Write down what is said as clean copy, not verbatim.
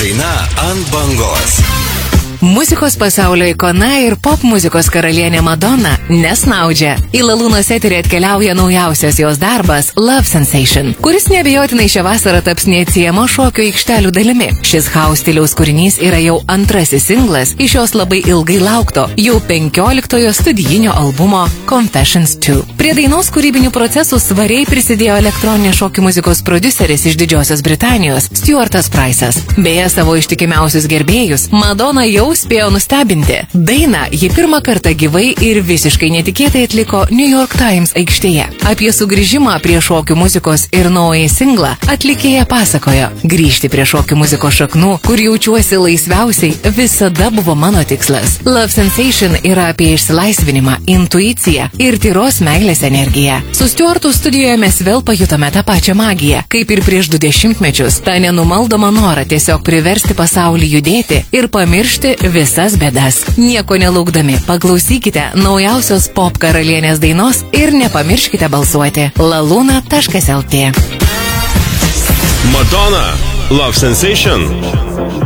Daina ant bangos. Muzikos pasaulio ikona ir pop muzikos karalienė Madonna nesnaudžia. Į Lalūnos eterį atkeliauja naujausias jos darbas Love Sensation, kuris neabejotinai šią vasarą taps neatsiejama šokio aikštelių dalimi. Šis house stiliaus kūrinys yra jau antrasis singlas iš jos labai ilgai laukto, jau 15-ojo studijinio albumo Confessions 2. Prie dainos kūrybinių procesų svariai prisidėjo elektroninės šokių muzikos prodiuseris iš Didžiosios Britanijos Stuartas Price'as. Beje, savo ištikimiausius gerbėjus Madonna jau spėjo nustebinti. Dainą ji pirmą kartą gyvai ir visiškai netikėtai atliko New York Times aikštėje. Apie sugrįžimą prie šokių muzikos ir naują singlą atlikėja pasakojo: grįžti prie šokių muzikos šaknų, kur jaučiuosi laisviausiai, visada buvo mano tikslas. Love Sensation yra apie išsilaisvinimą, intuiciją ir tyros meilės energiją. Su Stuartu studijoje mes vėl pajutome tą pačią magiją, kaip ir prieš 20 mečius. Ta nenumaldomą norą tiesiog priversti pasaulį judėti ir pamiršti visas bėdas. Nieko nelaukdami, paklausykite naujausios pop karalienės dainos ir nepamirškite balsuoti. laluna.lt. Madonna, Love Sensation.